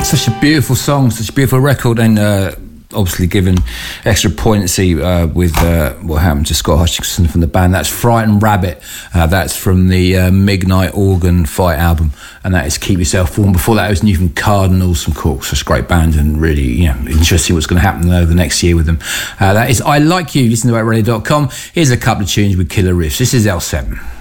Such a beautiful song, such a beautiful record, and obviously given extra poignancy with what happened to Scott Hutchinson from the band. That's Frightened Rabbit. That's from the Midnight Organ Fight album, and that is Keep Yourself Warm. Before that, it was Newfound Cardinals from Cork. Such a great band, and really, interesting what's going to happen over the next year with them. That is I Like You. Listen to RateRadio.com. Here's a couple of tunes with killer riffs. This is L7.